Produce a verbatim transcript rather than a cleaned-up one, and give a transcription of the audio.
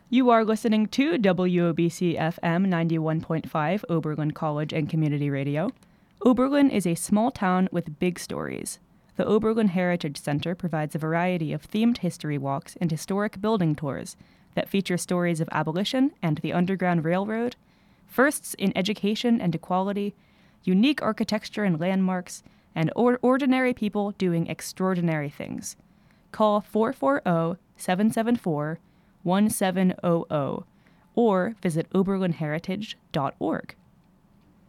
You are listening to W O B C F M ninety-one point five, Oberlin College and Community Radio. Oberlin is a small town with big stories. The Oberlin Heritage Center provides a variety of themed history walks and historic building tours that feature stories of abolition and the Underground Railroad, firsts in education and equality, unique architecture and landmarks, and or- ordinary people doing extraordinary things. Call four four zero, seven seven four, one seven zero zero or visit oberlin heritage dot org.